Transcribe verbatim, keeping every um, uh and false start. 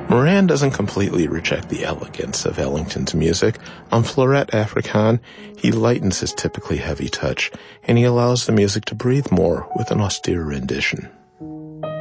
Moran doesn't completely reject the elegance of Ellington's music. On Fleurette Africaine, he lightens his typically heavy touch, and he allows the music to breathe more with an austere rendition.